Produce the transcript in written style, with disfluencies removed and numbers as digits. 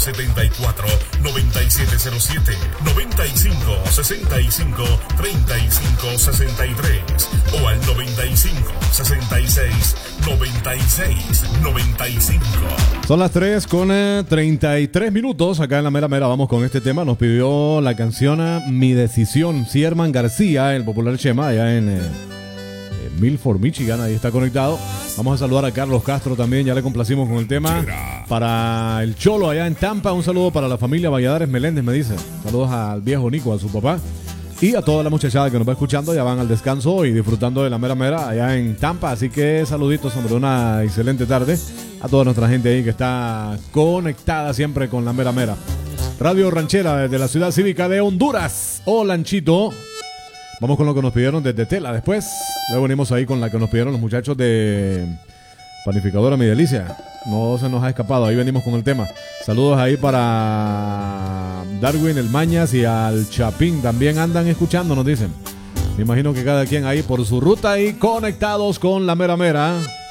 9574-9707, 9565-3563 o al 9566-9695. Son las 3:33 acá en la mera mera. Vamos con este tema. Nos pidió la canción Mi Decisión, Sierman García, el popular Chema, allá en Milford, Michigan. Ahí está conectado. Vamos a saludar a Carlos Castro también. Ya le complacimos con el tema. Para el Cholo allá en Tampa, un saludo para la familia Valladares Meléndez, me dice. Saludos al viejo Nico, a su papá. Y a toda la muchachada que nos va escuchando. Ya van al descanso y disfrutando de la mera mera allá en Tampa. Así que saluditos, hombre, una excelente tarde a toda nuestra gente ahí que está conectada siempre con la mera mera. Radio Ranchera desde la ciudad cívica de Honduras. Oh, Lanchito. Vamos con lo que nos pidieron desde Tela después. Luego venimos ahí con la que nos pidieron los muchachos de Panificadora Mi Delicia. No se nos ha escapado, ahí venimos con el tema. Saludos ahí para Darwin, el Mañas y al Chapín. También andan escuchando, nos dicen. Me imagino que cada quien ahí por su ruta y conectados con la mera mera.